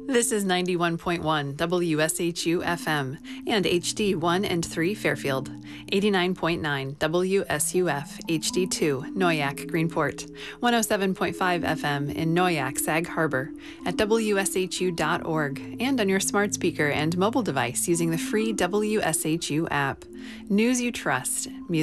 This is 91.1 WSHU FM and HD 1 and 3 Fairfield, 89.9 WSUF HD2 Noyak Greenport, 107.5 FM in Noyak Sag Harbor, at WSHU.org, and on your smart speaker and mobile device using the free WSHU app. News you trust.